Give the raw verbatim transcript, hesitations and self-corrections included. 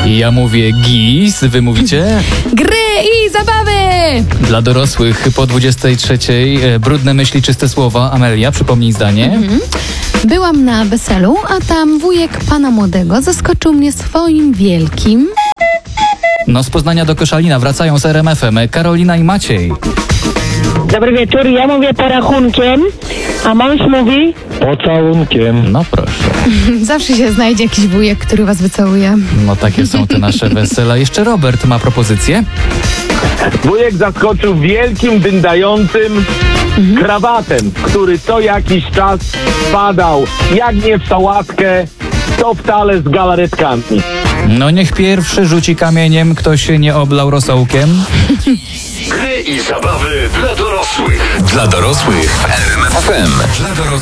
Ja mówię gis, wy mówicie? Gry i zabawy! Dla dorosłych po dwudziestej trzeciej e, brudne myśli, czyste słowa. Amelia, przypomnij zdanie. Mhm. Byłam na weselu, a tam wujek pana młodego zaskoczył mnie swoim wielkim... No z Poznania do Koszalina wracają z R M F em Karolina i Maciej. Dobry wieczór, ja mówię porachunkiem, a mąż mówi... Pocałunkiem. No proszę. Zawsze się znajdzie jakiś wujek, który was wycałuje. No takie są te nasze wesela. Jeszcze Robert ma propozycję. Wujek zaskoczył wielkim, dyndającym krawatem, który co jakiś czas spadał, jak nie w sałatkę, to w talerz z galaretkami. No niech pierwszy rzuci kamieniem, kto się nie oblał rosołkiem. Gry i zabawy dla dorosłych. Dla dorosłych w R M F M. Dla dorosłych.